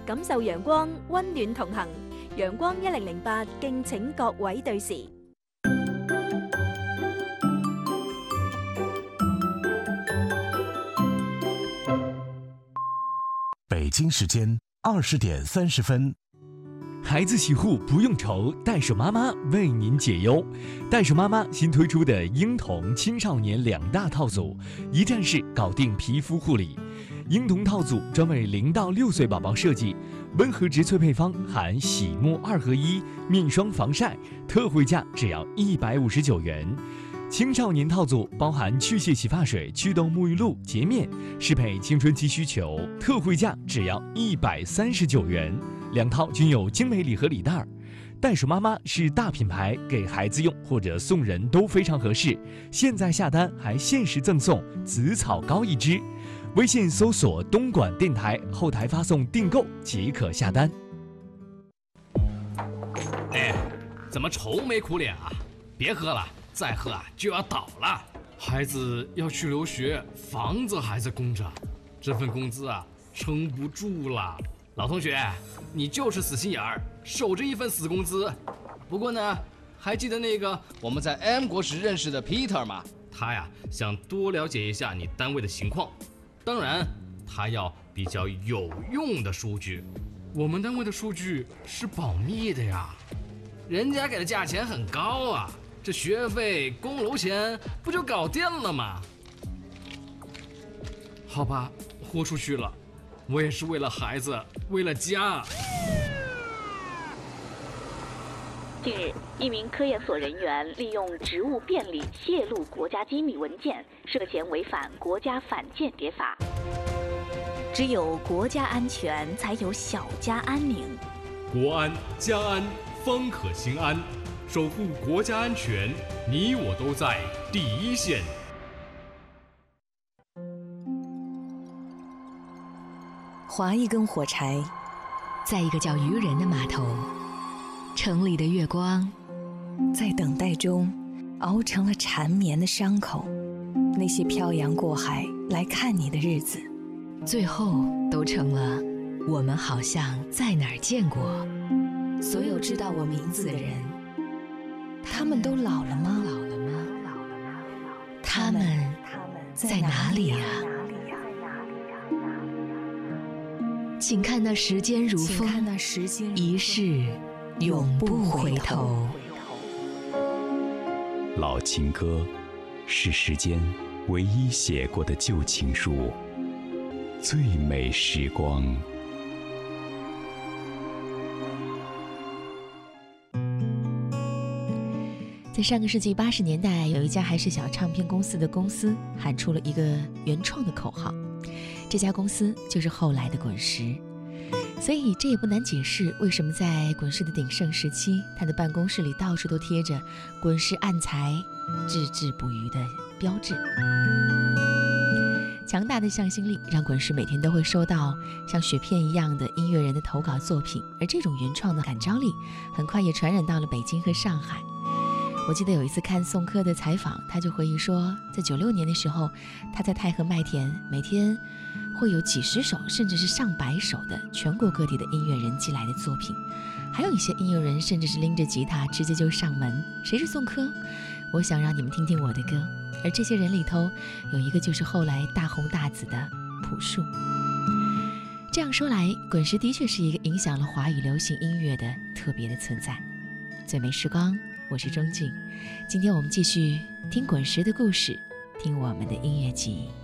感受陽光，溫暖同行。陽光1008，敬請各位對時。 北京时间20点30分。 孩子洗护不用愁，袋鼠妈妈为您解忧。袋鼠妈妈新推出的婴童青少年2大套组，一站式搞定皮肤护理。婴童套组专为0到6岁宝宝设计，温和植萃配方含洗沐2合1、面霜防晒，特惠价只要159元。青少年套组包含去屑洗发水、祛痘沐浴露、洁面，适配青春期需求，特惠价只要139元。2套均有精美礼盒礼袋。袋鼠妈妈是大品牌，给孩子用或者送人都非常合适。现在下单还限时赠送紫草膏1支。微信搜索东莞电台，后台发送订购即可下单。 哎，怎么愁眉苦脸啊？别喝了，再喝就要倒了。孩子要去留学，房子还在供着，这份工资撑不住了。老同学，你就是死心眼儿，守着一份死工资。不过呢，还记得那个我们在 M 国时认识的 Peter 吗？他想多了解一下你单位的情况，当然他要比较有用的数据。我们单位的数据是保密的呀，人家给的价钱很高啊，这学费、供楼钱不就搞定了吗？好吧，豁出去了。我也是为了孩子，为了家。 近日，一名科研所人员利用职务便利泄露国家机密文件，涉嫌违反国家反间谍法。只有国家安全，才有小家安宁。 国安家安方可心安，守护国家安全，你我都在第一线。 划一根火柴， 在一个叫渔人的码头，城里的月光在等待中熬成了缠绵的伤口。那些漂洋过海来看你的日子， 最后都成了我们好像在哪儿见过。 所有知道我名字的人，他们都老了吗？ 他们在哪里呀？请看那时间如风，一世永不回头。 老情歌是时间唯一写过的旧情书，最美时光。 在上个世纪80年代，有一家还是小唱片公司的公司喊出了一个原创的口号，这家公司就是后来的滚石。所以这也不难解释为什么在滚石的鼎盛时期，他的办公室里到处都贴着滚石暗财置之不渝的标志。强大的向心力让滚石每天都会收到像雪片一样的音乐人的投稿作品，而这种原创的感召力很快也传染到了北京和上海。我记得有一次看宋柯的采访，他就回忆说，在96年的时候，他在太和麦田每天会有几十首甚至是上百首的全国各地的音乐人寄来的作品，还有一些音乐人甚至是拎着吉他直接就上门。谁是宋柯？我想让你们听听我的歌。而这些人里头有一个就是后来大红大紫的朴树。这样说来，滚石的确是一个影响了华语流行音乐的特别的存在。最美时光，我是钟静，今天我们继续听滚石的故事，听我们的音乐记忆。